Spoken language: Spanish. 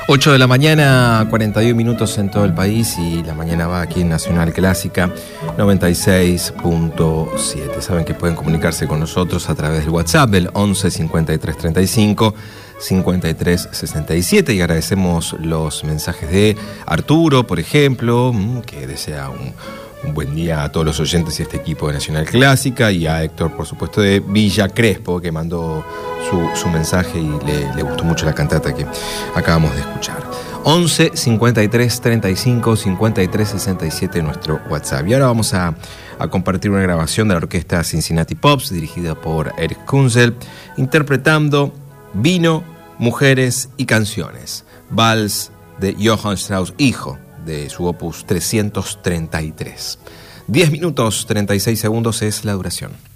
8 de la mañana, 41 minutos en todo el país, y la mañana va aquí en Nacional Clásica 96.7. Saben que pueden comunicarse con nosotros a través del WhatsApp del 11 53 35 53 67, y agradecemos los mensajes de Arturo, por ejemplo, que desea un buen día a todos los oyentes y a este equipo de Nacional Clásica, y a Héctor, por supuesto, de Villa Crespo, que mandó su mensaje y le gustó mucho la cantata que acabamos de escuchar. 11 53 35 53 67 nuestro WhatsApp. Y ahora vamos a compartir una grabación de la orquesta Cincinnati Pops, dirigida por Eric Kunzel, interpretando Vino, Mujeres y Canciones, vals de Johann Strauss, hijo, de su opus 333. 10 minutos 36 segundos es la duración.